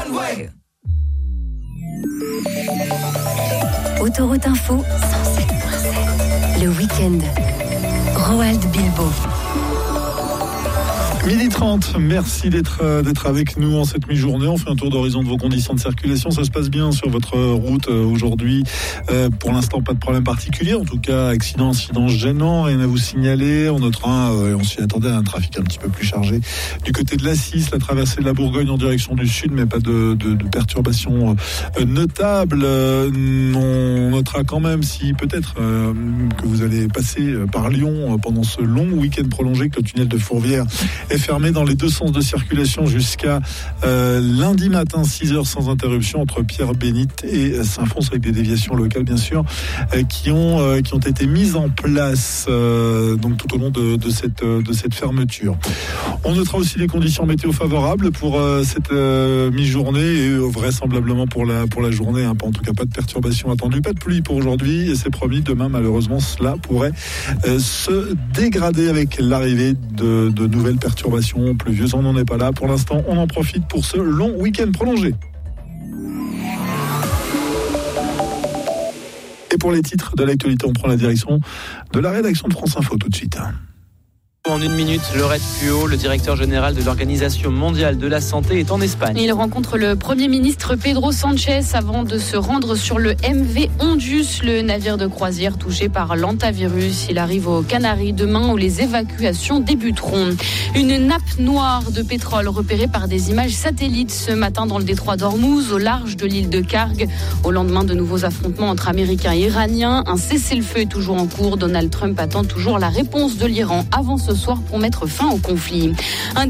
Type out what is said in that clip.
way. Autoroute Info 107.7. Le week-end. Roald Bilbo. 12h30, merci d'être avec nous en cette mi-journée. On fait un tour d'horizon de vos conditions de circulation. Ça se passe bien sur votre route aujourd'hui. Pour l'instant, pas de problème particulier. En tout cas, incident gênant, rien à vous signaler. On notera, on s'y attendait à un trafic un petit peu plus chargé du côté de l'A6, la traversée de la Bourgogne en direction du sud, mais pas de perturbations notables. On notera quand même, si peut-être que vous allez passer par Lyon pendant ce long week-end prolongé, que le tunnel de Fourvière est fermé dans les deux sens de circulation jusqu'à lundi matin, 6h sans interruption entre Pierre-Bénite et Saint-Fons, avec des déviations locales bien sûr qui ont été mises en place donc tout au long de cette fermeture. On notera aussi les conditions météo favorables pour cette mi-journée et vraisemblablement pour la journée, en tout cas pas de perturbations attendues, pas de pluie pour aujourd'hui et c'est promis. Demain malheureusement cela pourrait se dégrader avec l'arrivée de nouvelles perturbations pluvieuses. On n'en est pas là pour l'instant, on en profite pour ce long week-end prolongé. Et pour les titres de l'actualité, on prend la direction de la rédaction de France Info tout de suite. En une minute, Laurette Puot, le directeur général de l'Organisation mondiale de la santé, est en Espagne. Il rencontre le Premier ministre Pedro Sánchez avant de se rendre sur le MV Ondus, le navire de croisière touché par l'hantavirus. Il arrive aux Canaries demain où les évacuations débuteront. Une nappe noire de pétrole repérée par des images satellites ce matin dans le détroit d'Ormuz, au large de l'île de Karg. Au lendemain de nouveaux affrontements entre Américains et Iraniens, un cessez-le-feu est toujours en cours. Donald Trump attend toujours la réponse de l'Iran avant ce soir pour mettre fin au conflit.